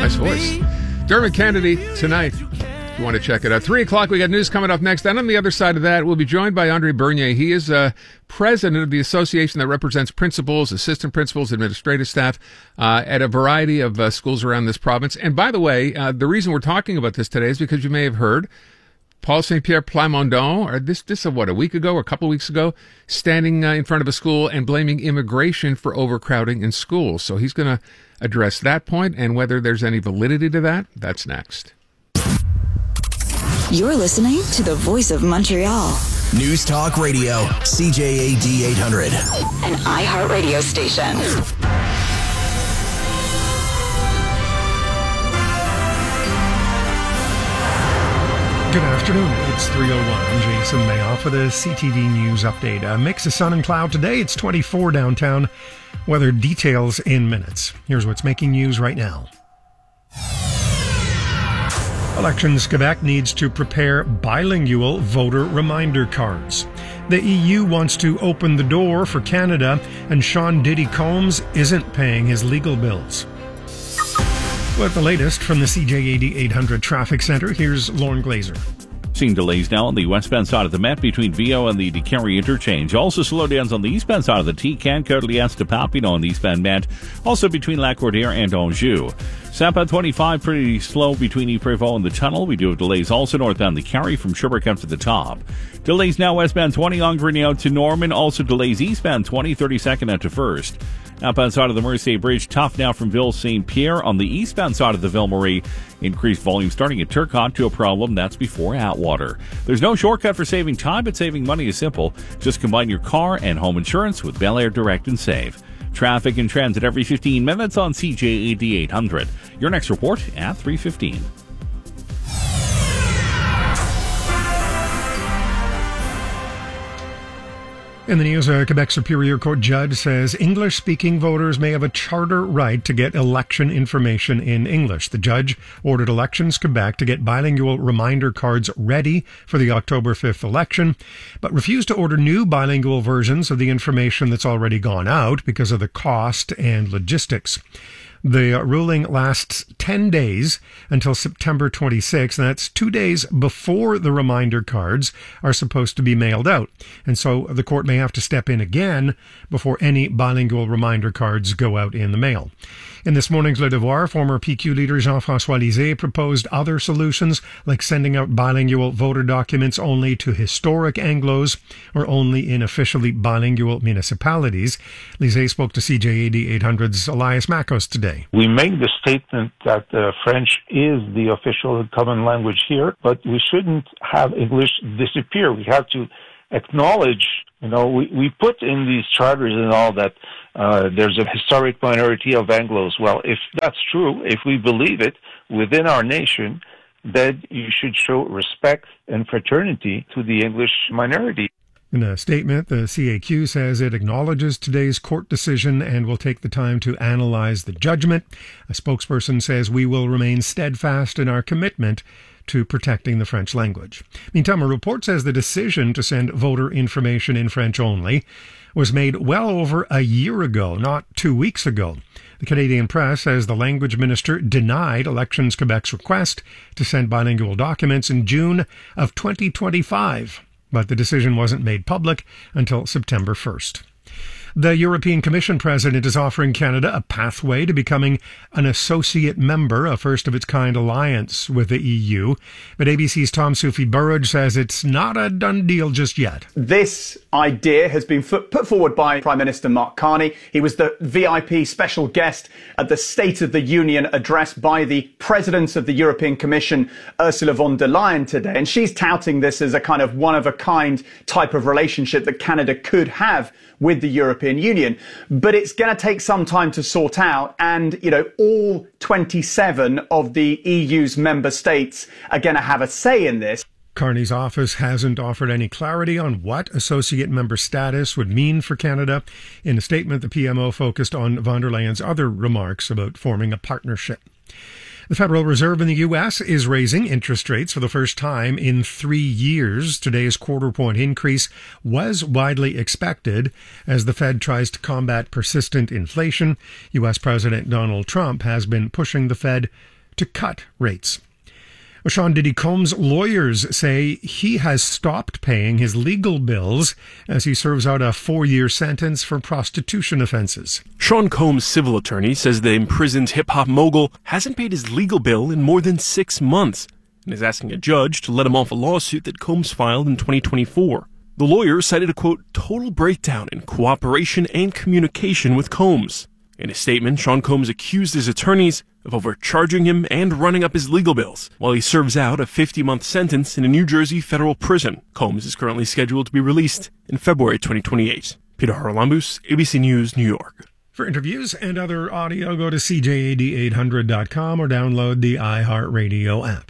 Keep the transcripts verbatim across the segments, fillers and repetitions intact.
Nice voice. Dermot Kennedy tonight. If you want to check it out. Three o'clock, we got news coming up next. And on the other side of that, we'll be joined by Andre Bernier. He is uh, president of the association that represents principals, assistant principals, administrative staff uh, at a variety of uh, schools around this province. And by the way, uh, the reason we're talking about this today is because you may have heard Paul Saint Pierre Plamondon, or this, this, uh, what, a week ago or a couple of weeks ago, standing uh, in front of a school and blaming immigration for overcrowding in schools. So he's going to address that point and whether there's any validity to that. That's next. You're listening to the Voice of Montreal. News Talk Radio, C J A D eight hundred. An iHeart radio station. Good afternoon. It's three oh one. I'm Jason Mayoff with a C T V News update. A mix of sun and cloud today. It's twenty-four downtown. Weather details in minutes. Here's what's making news right now. Elections Quebec needs to prepare bilingual voter reminder cards. The E U wants to open the door for Canada, and Sean Diddy Combs isn't paying his legal bills. With the latest from the C J A D eight hundred Traffic Center, here's Lauren Glazer. Seeing delays now on the westbound side of the Met between Viau and the DeCarry interchange. Also slowdowns on the eastbound side of the T C A N, Côte-Liesse to Papineau on the eastbound Met. Also between Lac-Cordière and Anjou. Southbound twenty-five pretty slow between Ypres-Vaud and the tunnel. We do have delays also northbound the Carry from Sherbrooke up to the top. Delays now westbound twenty on Grignard to Norman. Also delays eastbound twenty, thirty-second out to First. Outbound side of the Mercier Bridge, tough now from Ville Saint Pierre. On the eastbound side of the Ville Marie, increased volume starting at Turcotte to a problem. That's before Atwater. There's no shortcut for saving time, but saving money is simple. Just combine your car and home insurance with Bel Air Direct and Save. Traffic and transit every fifteen minutes on C J A D eight hundred. Your next report at three fifteen. In the news, a Quebec Superior Court judge says English-speaking voters may have a charter right to get election information in English. The judge ordered Elections Quebec to get bilingual reminder cards ready for the October fifth election, but refused to order new bilingual versions of the information that's already gone out because of the cost and logistics. The ruling lasts ten days until September twenty-sixth, and that's two days before the reminder cards are supposed to be mailed out. And so the court may have to step in again before any bilingual reminder cards go out in the mail. In this morning's Le Devoir, former P Q leader Jean-François Lisée proposed other solutions, like sending out bilingual voter documents only to historic Anglos or only in officially bilingual municipalities. Lisée spoke to C J A D eight hundred's Elias Makos today. We make the statement that uh, French is the official common language here, but we shouldn't have English disappear. We have to acknowledge, you know, we, we put in these charters and all that uh, there's a historic minority of Anglos. Well, if that's true, if we believe it within our nation, then you should show respect and fraternity to the English minority. In a statement, the C A Q says it acknowledges today's court decision and will take the time to analyze the judgment. A spokesperson says we will remain steadfast in our commitment to protecting the French language. Meantime, a report says the decision to send voter information in French only was made well over a year ago, not two weeks ago. The Canadian Press says the language minister denied Elections Quebec's request to send bilingual documents in June of twenty twenty-five. But the decision wasn't made public until September first. The European Commission president is offering Canada a pathway to becoming an associate member, a first-of-its-kind alliance with the E U. But A B C's Tom Soufi Burrage says it's not a done deal just yet. This idea has been put forward by Prime Minister Mark Carney. He was the V I P special guest at the State of the Union address by the President of the European Commission, Ursula von der Leyen, today. And she's touting this as a kind of one-of-a-kind type of relationship that Canada could have with the European Union. But it's going to take some time to sort out. And, you know, all twenty-seven of the E U's member states are going to have a say in this. Carney's office hasn't offered any clarity on what associate member status would mean for Canada. In a statement, the P M O focused on von der Leyen's other remarks about forming a partnership. The Federal Reserve in the U S is raising interest rates for the first time in three years. Today's quarter point increase was widely expected as the Fed tries to combat persistent inflation. U S President Donald Trump has been pushing the Fed to cut rates. Sean Diddy Combs' lawyers say he has stopped paying his legal bills as he serves out a four-year sentence for prostitution offenses. Sean Combs' civil attorney says the imprisoned hip-hop mogul hasn't paid his legal bill in more than six months and is asking a judge to let him off a lawsuit that Combs filed in twenty twenty-four. The lawyer cited a, quote, total breakdown in cooperation and communication with Combs. In a statement, Sean Combs accused his attorneys of overcharging him and running up his legal bills while he serves out a fifty-month sentence in a New Jersey federal prison. Combs is currently scheduled to be released in February twenty twenty-eight. Peter Haralambous, A B C News, New York. For interviews and other audio, go to C J A D eight hundred dot com or download the iHeartRadio app.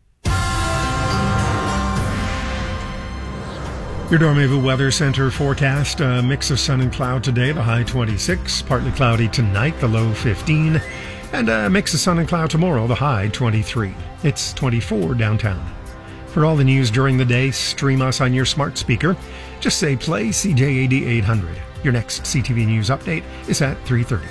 Your Dormez-vous Weather Center forecast, a mix of sun and cloud today, the high twenty-six, partly cloudy tonight, the low fifteen, and a mix of sun and cloud tomorrow, the high twenty-three. It's twenty-four downtown. For all the news during the day, stream us on your smart speaker. Just say play C J A D eight hundred. Your next C T V News update is at three thirty.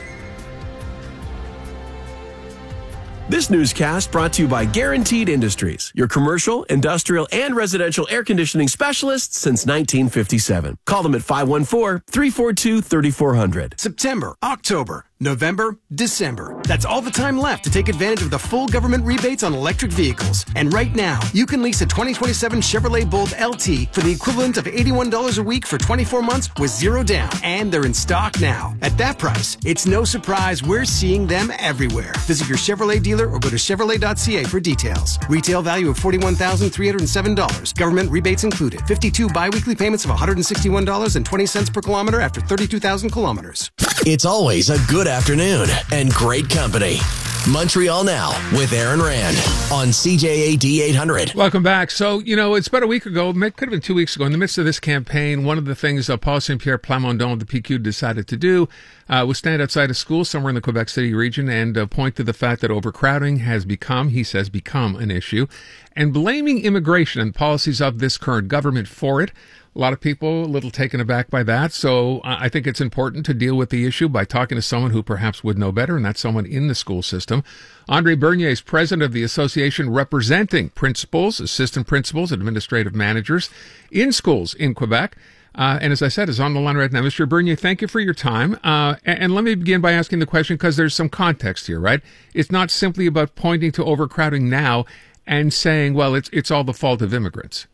This newscast brought to you by Guaranteed Industries, your commercial, industrial, and residential air conditioning specialists since nineteen fifty-seven. Call them at five one four, three four two, three four zero zero. September, October, November, December. That's all the time left to take advantage of the full government rebates on electric vehicles. And right now, you can lease a twenty twenty-seven Chevrolet Bolt L T for the equivalent of eighty-one dollars a week for twenty-four months with zero down. And they're in stock now. At that price, it's no surprise we're seeing them everywhere. Visit your Chevrolet dealer or go to Chevrolet dot C A for details. Retail value of forty-one thousand three hundred seven dollars. Government rebates included. fifty-two biweekly payments of one hundred sixty-one dollars and twenty cents per kilometer after thirty-two thousand kilometers. It's always a good afternoon and great company. Montreal Now with Aaron Rand on C J A D eight hundred. Welcome back. So, you know, it's about a week ago, could have been two weeks ago, in the midst of this campaign, one of the things uh, Paul Saint-Pierre Plamondon of the P Q decided to do uh, was stand outside a school somewhere in the Quebec City region and uh, point to the fact that overcrowding has become, he says, become an issue, and blaming immigration and policies of this current government for it. A lot of people a little taken aback by that. So I think it's important to deal with the issue by talking to someone who perhaps would know better, and that's someone in the school system. Andre Bernier is president of the association representing principals, assistant principals, and administrative managers in schools in Quebec. Uh, and as I said, is on the line right now. Mister Bernier, thank you for your time. Uh, and, and let me begin by asking the question, because there's some context here, right? It's not simply about pointing to overcrowding now and saying, well, it's it's all the fault of immigrants.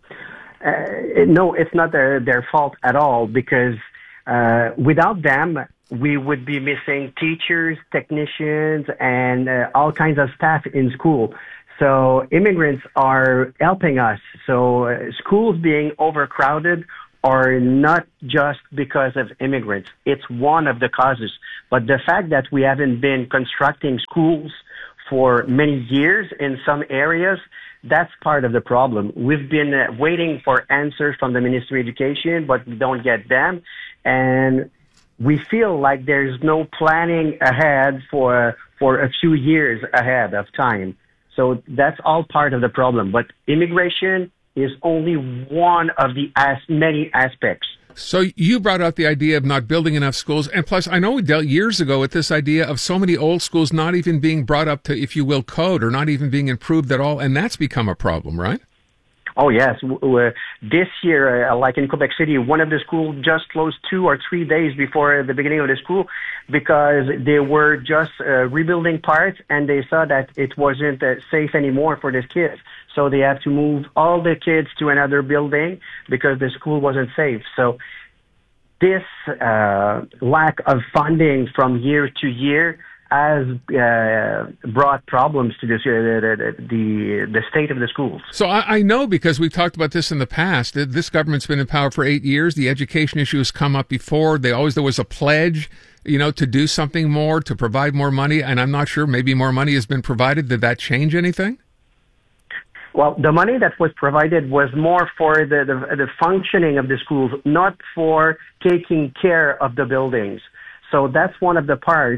Uh, no, it's not their, their fault at all, because uh, without them, we would be missing teachers, technicians, and uh, all kinds of staff in school. So immigrants are helping us. So uh, schools being overcrowded are not just because of immigrants. It's one of the causes. But the fact that we haven't been constructing schools for many years in some areas, that's part of the problem. We've been uh, waiting for answers from the Ministry of Education, but we don't get them. And we feel like there's no planning ahead for for a few years ahead of time. So that's all part of the problem. But immigration is only one of the as many aspects. So you brought out the idea of not building enough schools. And plus, I know we dealt years ago with this idea of so many old schools not even being brought up to, if you will, code, or not even being improved at all. And that's become a problem, right? Oh, yes. This year, uh, like in Quebec City, one of the schools just closed two or three days before the beginning of the school because they were just uh, rebuilding parts, and they saw that it wasn't uh, safe anymore for the kids. So they had to move all the kids to another building because the school wasn't safe. So this uh, lack of funding from year to year has uh, brought problems to this, uh, the, the the state of the schools. So I, I know, because we've talked about this in the past, that this government's been in power for eight years. The education issue has come up before. They always there was a pledge, you know, to do something more, to provide more money. And I'm not sure, maybe more money has been provided. Did that change anything? Well, the money that was provided was more for the, the, the functioning of the schools, not for taking care of the buildings. So that's one of the parts.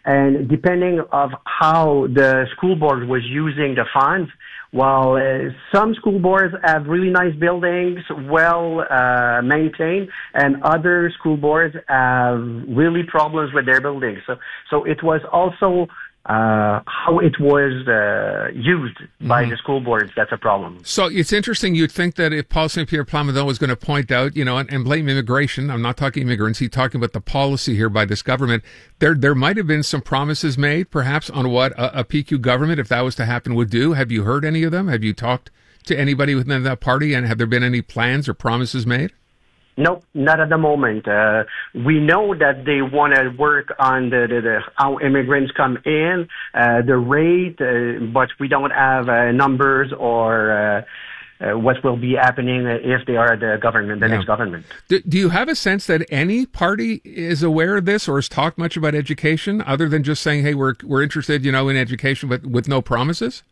And depending of how the school board was using the funds, well, uh, some school boards have really nice buildings, well uh, maintained, and other school boards have really problems with their buildings. So, so it was also uh, how it was uh, used by mm-hmm. the school boards that's a problem. So it's interesting. You'd think that if Paul Saint-Pierre Plamondon was going to point out, you know, and, and blame immigration, I'm not talking immigrants, he's talking about the policy here by this government, there there might have been some promises made, perhaps, on what a, a P Q government, if that was to happen, would do. Have you heard any of them? Have you talked to anybody within that party, and have there been any plans or promises made? Nope, not at the moment. Uh, we know that they want to work on the, the, the how immigrants come in, uh, the rate, uh, but we don't have uh, numbers or uh, uh, what will be happening if they are the government, the yeah. next government. Do, do you have a sense that any party is aware of this or has talked much about education, other than just saying, "Hey, we're we're interested, you know, in education," but with no promises?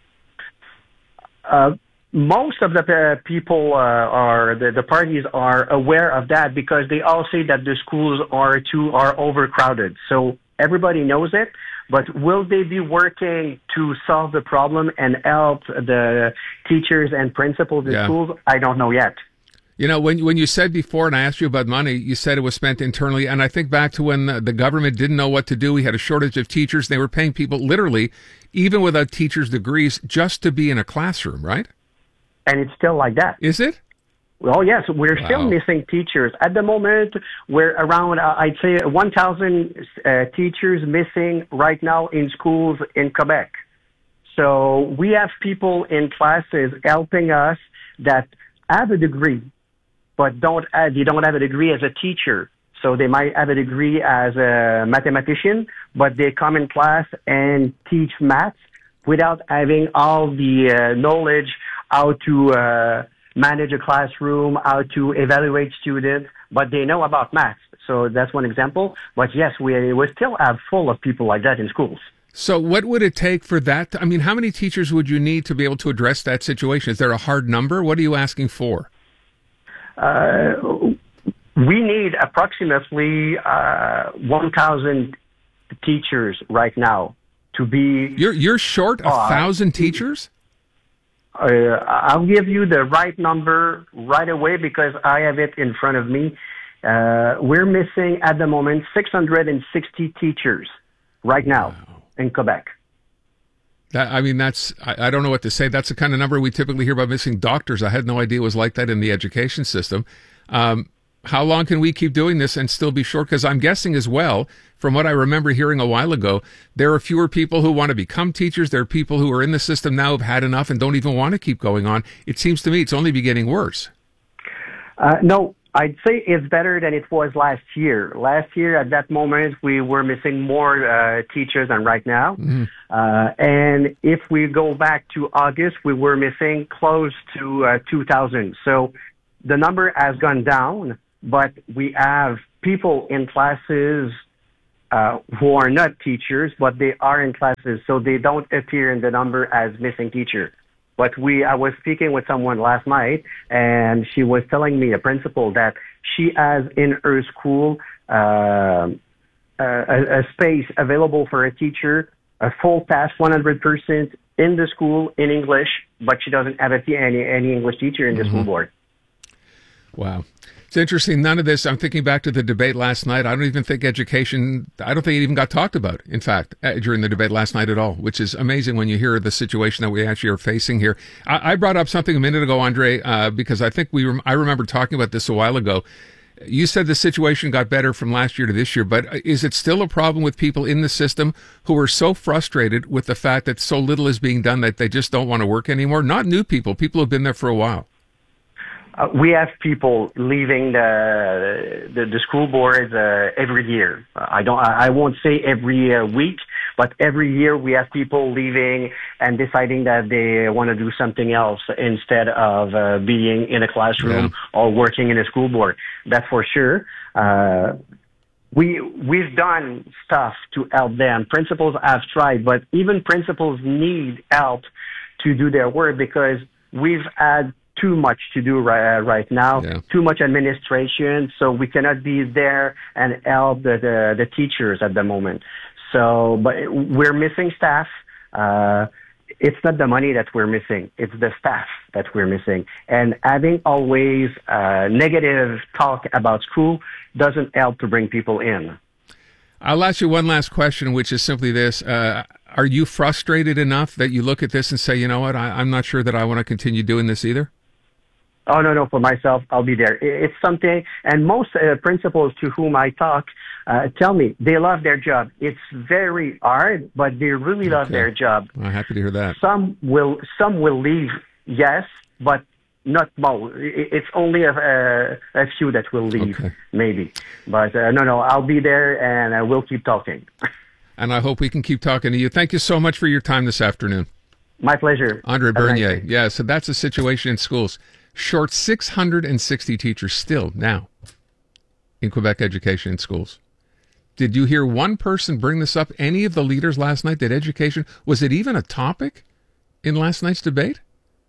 Uh, Most of the uh, people uh, are the, the parties are aware of that because they all say that the schools are too are overcrowded. So everybody knows it. But will they be working to solve the problem and help the teachers and principals in yeah. schools? I don't know yet. You know, when when you said before, and I asked you about money, you said it was spent internally. And I think back to when the, the government didn't know what to do. We had a shortage of teachers. They were paying people literally, even without teachers' degrees, just to be in a classroom, right? And it's still like that. Is it? Oh, yes. We're wow. still missing teachers. At the moment, we're around, uh, I'd say, one thousand uh, teachers missing right now in schools in Quebec. So we have people in classes helping us that have a degree, but don't have, they don't have a degree as a teacher. So they might have a degree as a mathematician, but they come in class and teach maths without having all the uh, knowledge how to uh, manage a classroom, how to evaluate students, but they know about maths. So that's one example. But yes, we, we still have full of people like that in schools. So what would it take for that? To, I mean, how many teachers would you need to be able to address that situation? Is there a hard number? What are you asking for? Uh, we need approximately uh, one thousand teachers right now to be... You're, you're short a uh, thousand teachers? Uh, I'll give you the right number right away because I have it in front of me. Uh, we're missing at the moment six hundred sixty teachers right now wow. in Quebec. That, I mean, that's, I, I don't know what to say. That's the kind of number we typically hear about missing doctors. I had no idea it was like that in the education system. Um, how long can we keep doing this and still be short? Because I'm guessing as well, from what I remember hearing a while ago, there are fewer people who want to become teachers. There are people who are in the system now who've had enough and don't even want to keep going on. It seems to me it's only be getting worse. Uh, no, I'd say it's better than it was last year. Last year, at that moment, we were missing more uh, teachers than right now. Mm-hmm. Uh, and if we go back to August, we were missing close to uh, two thousand. So the number has gone down, but we have people in classes uh, who are not teachers, but they are in classes, so they don't appear in the number as missing teacher. But we, I was speaking with someone last night, and she was telling me, a principal, that she has in her school uh, a, a space available for a teacher, a full task, one hundred percent in the school in English, but she doesn't have a, any, any English teacher in the mm-hmm. school board. Wow. It's interesting. None of this, I'm thinking back to the debate last night. I don't even think education, I don't think it even got talked about, in fact, during the debate last night at all, which is amazing when you hear the situation that we actually are facing here. I, I brought up something a minute ago, Andre, uh, because I think we, rem- I remember talking about this a while ago. You said the situation got better from last year to this year, but is it still a problem with people in the system who are so frustrated with the fact that so little is being done that they just don't want to work anymore? Not new people, people who've been there for a while. Uh, we have people leaving the the, the school boards uh, every year. Uh, I don't. I won't say every uh, week, but every year we have people leaving and deciding that they want to do something else instead of uh, being in a classroom yeah. or working in a school board. That's for sure. Uh, we we've done stuff to help them. Principals have tried, but even principals need help to do their work because we've had too much to do right, uh, right now, yeah. too much administration, so we cannot be there and help the, the, the teachers at the moment. So, but we're missing staff. Uh, it's not the money that we're missing. It's the staff that we're missing. And having always uh, negative talk about school doesn't help to bring people in. I'll ask you one last question, which is simply this. Uh, are you frustrated enough that you look at this and say, you know what, I, I'm not sure that I want to continue doing this either? Oh, no, no, for myself, I'll be there. It's something, and most uh, principals to whom I talk uh, tell me they love their job. It's very hard, but they really okay. love their job. I'm happy to hear that. Some will, some will leave, yes, but not most. It's only a, a, a few that will leave, okay. maybe. But uh, no, no, I'll be there, and uh, we'll keep talking. And I hope we can keep talking to you. Thank you so much for your time this afternoon. My pleasure. Andre Bernier. Nice yeah, so that's the situation in schools. Short six hundred sixty teachers still now in Quebec education in schools. Did you hear one person bring this up? Any of the leaders last night that education, was it even a topic in last night's debate?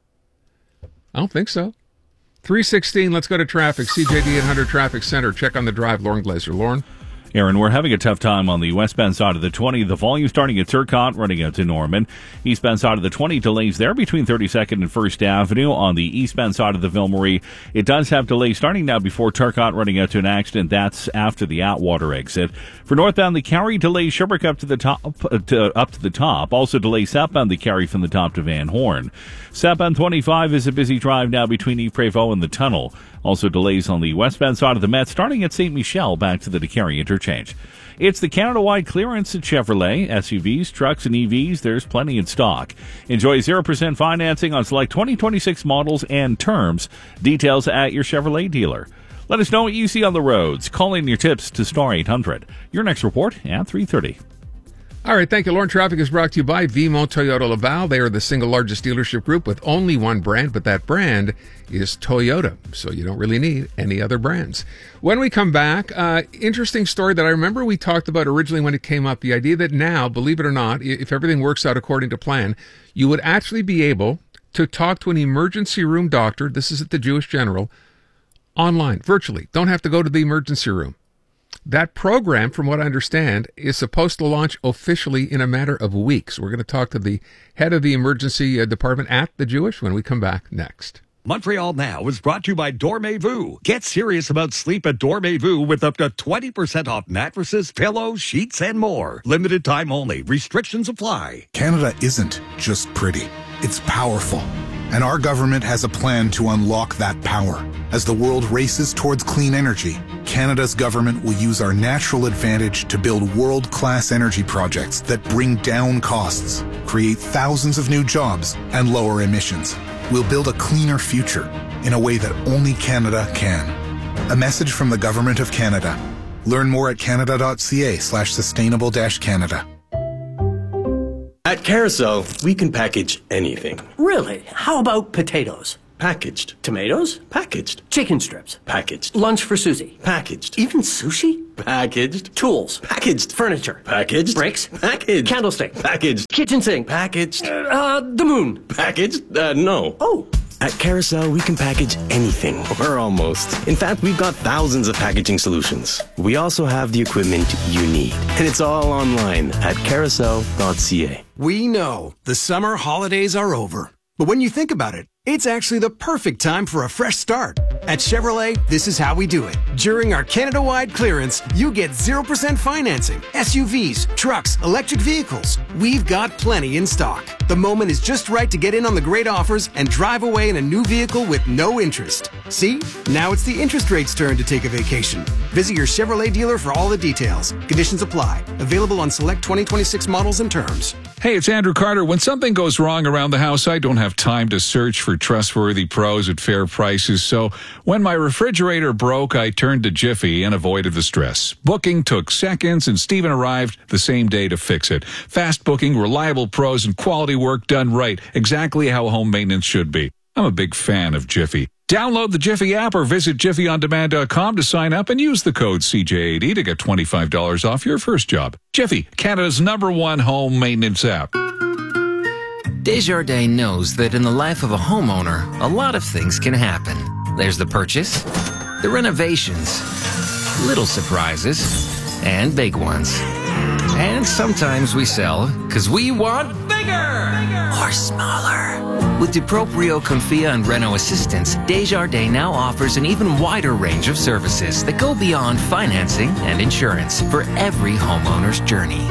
I don't think so. three sixteen, let's go to traffic. C J D eight hundred Traffic Center. Check on the drive. Lauren Glazer. Lauren? Aaron, we're having a tough time on the westbound side of the twenty. The volume starting at Turcotte, running out to Norman. Eastbound side of the twenty, delays there between thirty-second and First Avenue. On the eastbound side of the Ville-Marie, it does have delays starting now before Turcotte, running out to an accident. That's after the Atwater exit. For northbound, the Carrie delays Sherbrooke up to the top, uh, to, up to the top. Also delays southbound the Carrie from the top to Van Horn. Southbound twenty-five is a busy drive now between Yves Prévost and the tunnel. Also delays on the westbound side of the Met, starting at Saint Michel back to the DeCarry interchange. It's the Canada-wide clearance at Chevrolet. S U Vs, trucks, and E Vs, there's plenty in stock. Enjoy zero percent financing on select twenty twenty-six models and terms. Details at your Chevrolet dealer. Let us know what you see on the roads. Call in your tips to Star eight hundred. Your next report at three thirty. All right, thank you. Lauren, traffic is brought to you by Vimo Toyota Laval. They are the single largest dealership group with only one brand, but that brand is Toyota, so you don't really need any other brands. When we come back, uh, interesting story that I remember we talked about originally when it came up, the idea that now, believe it or not, if everything works out according to plan, you would actually be able to talk to an emergency room doctor, this is at the Jewish General, online, virtually. Don't have to go to the emergency room. That program, from what I understand, is supposed to launch officially in a matter of weeks. We're going to talk to the head of the emergency department at the Jewish when we come back next. Montreal Now is brought to you by Dormez-vous. Get serious about sleep at Dormez-vous with up to twenty percent off mattresses, pillows, sheets, and more. Limited time only. Restrictions apply. Canada isn't just pretty. It's powerful. And our government has a plan to unlock that power. As the world races towards clean energy, Canada's government will use our natural advantage to build world-class energy projects that bring down costs, create thousands of new jobs, and lower emissions. We'll build a cleaner future in a way that only Canada can. A message from the Government of Canada. Learn more at canada.ca slash sustainable dash Canada. At Carousel, we can package anything. Really? How about potatoes? Packaged. Tomatoes? Packaged. Chicken strips? Packaged. Lunch for Susie? Packaged. Even sushi? Packaged. Tools? Packaged. Furniture? Packaged. Bricks? Packaged. Candlestick? Packaged. Kitchen sink? Packaged. Uh, uh, the moon? Packaged? Uh, no. Oh. At Carousel, we can package anything, or almost. In fact, we've got thousands of packaging solutions. We also have the equipment you need, and it's all online at carousel dot c a. We know the summer holidays are over, but when you think about it, it's actually the perfect time for a fresh start. At Chevrolet, this is how we do it. During our Canada-wide clearance, you get zero percent financing, S U Vs, trucks, electric vehicles. We've got plenty in stock. The moment is just right to get in on the great offers and drive away in a new vehicle with no interest. See? Now it's the interest rate's turn to take a vacation. Visit your Chevrolet dealer for all the details. Conditions apply. Available on select twenty twenty-six models and terms. Hey, it's Andrew Carter. When something goes wrong around the house, I don't have time to search for trustworthy pros at fair prices. So when my refrigerator broke, I turned to Jiffy and avoided the stress. Booking took seconds, and Steven arrived the same day to fix it. Fast booking, reliable pros, and quality work done right. Exactly how home maintenance should be. I'm a big fan of Jiffy. Download the Jiffy app or visit jiffy on demand dot com to sign up and use the code C J A D to get twenty-five dollars off your first job. Jiffy, Canada's number one home maintenance app. Desjardins knows that in the life of a homeowner, a lot of things can happen. There's the purchase, the renovations, little surprises, and big ones. And sometimes we sell because we want bigger, or smaller. With DuProprio, Confia, and Renault Assistance, Desjardins now offers an even wider range of services that go beyond financing and insurance for every homeowner's journey.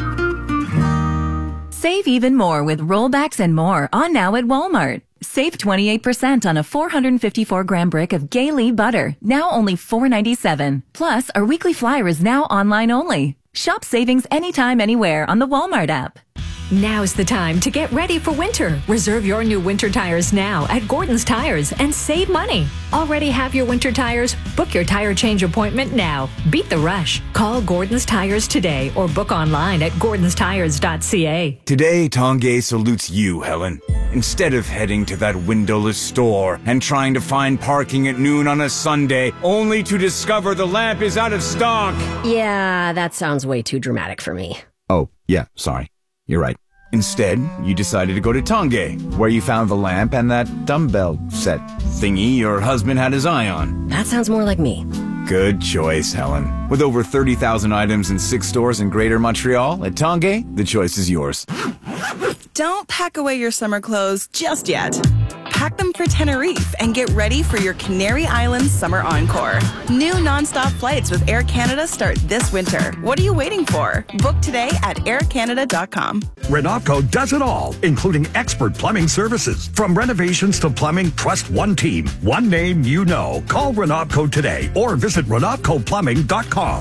Save even more with rollbacks and more on now at Walmart. Save twenty-eight percent on a four hundred fifty-four gram brick of Gaylee butter, now only four dollars and ninety-seven cents. Plus, our weekly flyer is now online only. Shop savings anytime, anywhere on the Walmart app. Now's the time to get ready for winter. Reserve your new winter tires now at Gordon's Tires and save money. Already have your winter tires? Book your tire change appointment now. Beat the rush. Call Gordon's Tires today or book online at gordons tires dot c a. Today, Tanguay salutes you, Helen. Instead of heading to that windowless store and trying to find parking at noon on a Sunday, only to discover the lamp is out of stock. Yeah, that sounds way too dramatic for me. Oh, yeah, sorry. You're right. Instead, you decided to go to Tanguay, where you found the lamp and that dumbbell set thingy your husband had his eye on. That sounds more like me. Good choice, Helen. With over thirty thousand items in six stores in Greater Montreal, at Tanguay, the choice is yours. Don't pack away your summer clothes just yet. Pack them for Tenerife and get ready for your Canary Islands Summer Encore. New nonstop flights with Air Canada start this winter. What are you waiting for? Book today at air canada dot com. Renovco does it all, including expert plumbing services. From renovations to plumbing, trust one team, one name you know. Call Renovco today or visit renovco plumbing dot com.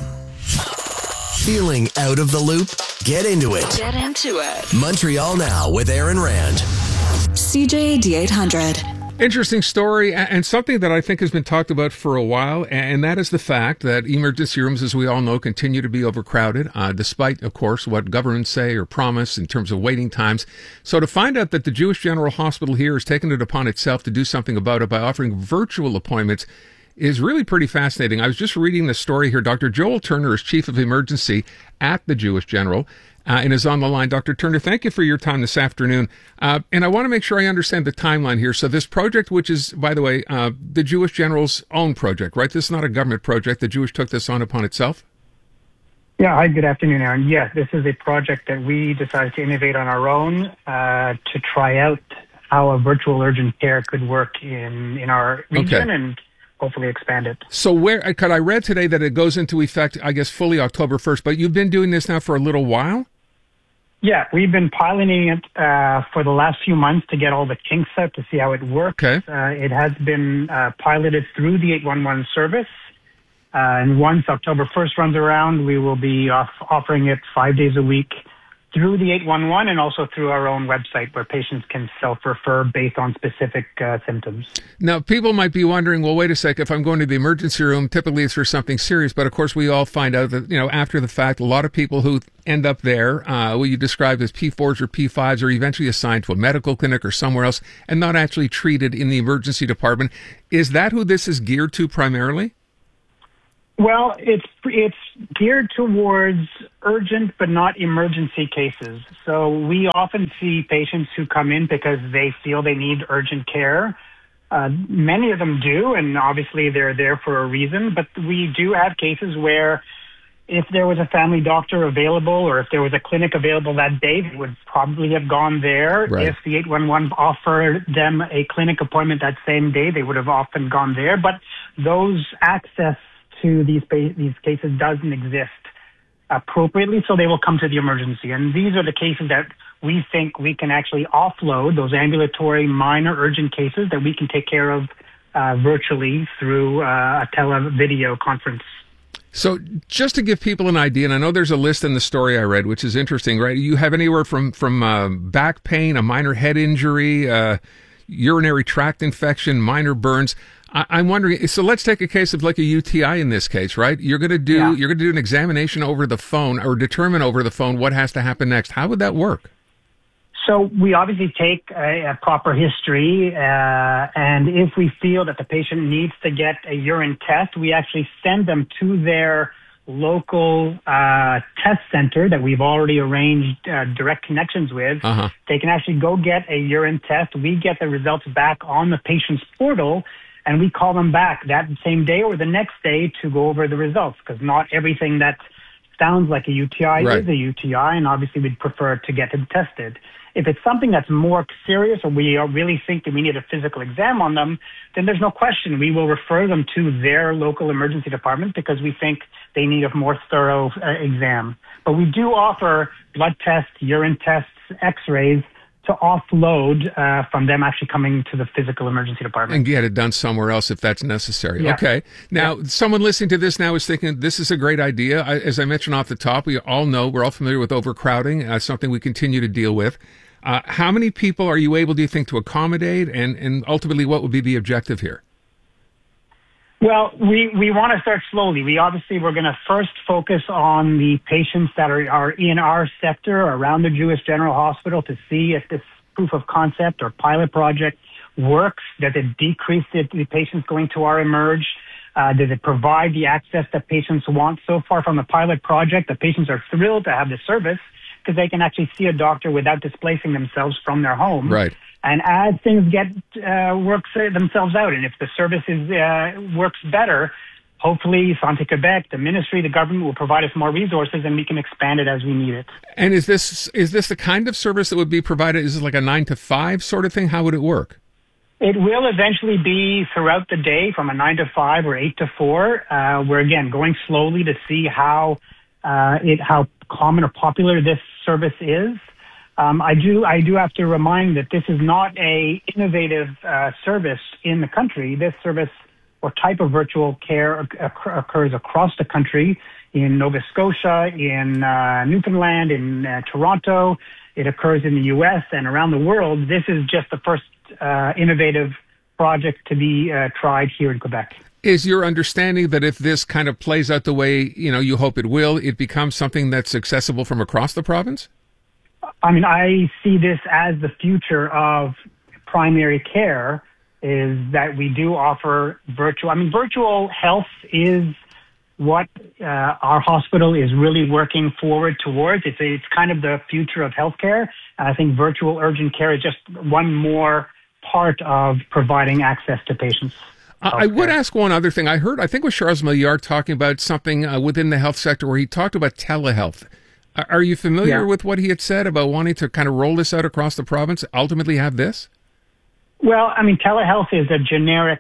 Feeling out of the loop? Get into it. Get into it. Montreal Now with Aaron Rand. C J A D eight hundred. Interesting story, and something that I think has been talked about for a while, and that is the fact that emergency rooms, as we all know, continue to be overcrowded, uh, despite, of course, what governments say or promise in terms of waiting times. So to find out that the Jewish General Hospital here has taken it upon itself to do something about it by offering virtual appointments is really pretty fascinating. I was just reading the story here. Doctor Joel Turner is Chief of Emergency at the Jewish General uh, and is on the line. Doctor Turner, thank you for your time this afternoon. Uh, and I want to make sure I understand the timeline here. So this project, which is, by the way, uh, the Jewish General's own project, right? This is not a government project. The Jewish took this on upon itself? Yeah, hi, good afternoon, Aaron. Yes, this is a project that we decided to innovate on our own uh, to try out how a virtual urgent care could work in, in our region okay. and hopefully expand it. So where, because I read today that it goes into effect, I guess, fully October first, but you've been doing this now for a little while? Yeah, we've been piloting it uh, for the last few months to get all the kinks out to see how it works. Okay. Uh, it has been uh, piloted through the eight one one service. Uh, and once October first runs around, we will be off- offering it five days a week through the eight one one and also through our own website where patients can self-refer based on specific uh, symptoms. Now, people might be wondering, well, wait a sec, if I'm going to the emergency room, typically it's for something serious. But, of course, we all find out that, you know, after the fact, a lot of people who end up there, uh, what you describe as P fours or P fives, are eventually assigned to a medical clinic or somewhere else and not actually treated in the emergency department. Is that who this is geared to primarily? Well, it's it's geared towards urgent but not emergency cases. So we often see patients who come in because they feel they need urgent care. Uh, many of them do, and obviously they're there for a reason. But we do have cases where if there was a family doctor available or if there was a clinic available that day, they would probably have gone there. Right. If the eight one one offered them a clinic appointment that same day, they would have often gone there. But those access to these these cases doesn't exist appropriately, so they will come to the emergency. And these are the cases that we think we can actually offload, those ambulatory minor urgent cases that we can take care of uh, virtually through uh, a tele-video conference. So just to give people an idea, and I know there's a list in the story I read, which is interesting, right? You have anywhere from, from uh, back pain, a minor head injury, uh, urinary tract infection, minor burns. I'm wondering, so let's take a case of like a U T I in this case, right? You're going to do, yeah. you're going to do an examination over the phone or determine over the phone what has to happen next. How would that work? So we obviously take a, a proper history, uh, and if we feel that the patient needs to get a urine test, we actually send them to their local uh, test center that we've already arranged uh, direct connections with. Uh-huh. They can actually go get a urine test. We get the results back on the patient's portal, and we call them back that same day or the next day to go over the results, because not everything that sounds like a U T I, Right. is a U T I, and obviously we'd prefer to get it tested. If it's something that's more serious or we really think that we need a physical exam on them, then there's no question. We will refer them to their local emergency department because we think they need a more thorough uh, exam. But we do offer blood tests, urine tests, x-rays to offload uh, from them actually coming to the physical emergency department. And get it done somewhere else if that's necessary. Yeah. Okay. Now, someone listening to this now is thinking, this is a great idea. I, as I mentioned off the top, we all know, we're all familiar with overcrowding, uh, something we continue to deal with. Uh, how many people are you able, do you think, to accommodate? And, and ultimately, what would be the objective here? Well, we, we want to start slowly. We obviously, we're going to first focus on the patients that are, are in our sector around the Jewish General Hospital to see if this proof of concept or pilot project works. Does it decrease the, the patients going to our Emerge? Uh, does it provide the access that patients want? So far from the pilot project, the patients are thrilled to have the service because they can actually see a doctor without displacing themselves from their home. Right. And as things get uh, works themselves out, and if the service is, uh, works better, hopefully Santé Quebec, the ministry, the government will provide us more resources, and we can expand it as we need it. And is this is this the kind of service that would be provided? Is it like a nine to five sort of thing? How would it work? It will eventually be throughout the day from a nine to five or eight to four. Uh, we're again going slowly to see how uh, it how common or popular this service is. Um, I do I do have to remind that this is not a innovative uh, service in the country. This service or type of virtual care occur- occurs across the country, in Nova Scotia, in uh, Newfoundland, in uh, Toronto. It occurs in the U S and around the world. This is just the first uh, innovative project to be uh, tried here in Quebec. Is your understanding that if this kind of plays out the way, you know, you hope it will, it becomes something that's accessible from across the province? I mean, I see this as the future of primary care, is that we do offer virtual. I mean, virtual health is what uh, our hospital is really working forward towards. It's, a, it's kind of the future of healthcare. I think virtual urgent care is just one more part of providing access to patients. I I would ask one other thing. I heard, I think it was Charles Milliard talking about something uh, within the health sector where he talked about telehealth. Are- Are you familiar Yeah. with what he had said about wanting to kind of roll this out across the province, ultimately have this? Well, I mean, telehealth is a generic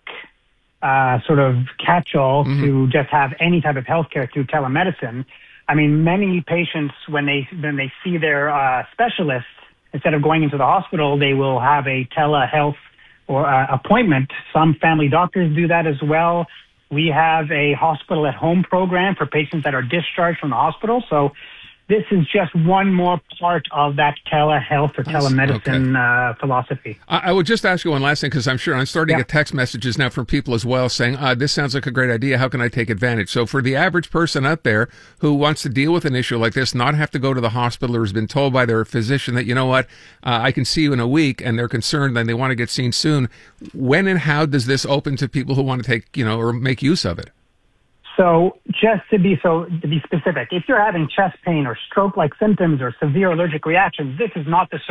uh, sort of catch-all Mm-hmm. to just have any type of healthcare through telemedicine. I mean, many patients, when they when they see their uh, specialist, instead of going into the hospital, they will have a telehealth or uh, appointment. Some family doctors do that as well. We have a hospital at home program for patients that are discharged from the hospital. So this is just one more part of that telehealth or telemedicine uh, philosophy. I, I would just ask you one last thing, because I'm sure I'm starting Yeah. to get text messages now from people as well saying, uh, this sounds like a great idea. How can I take advantage? So for the average person out there who wants to deal with an issue like this, not have to go to the hospital or has been told by their physician that, you know what, uh, I can see you in a week, and they're concerned and they want to get seen soon. When and how does this open to people who want to take, you know, or make use of it? So just to be so to be specific, if you're having chest pain or stroke-like symptoms or severe allergic reactions, this is not the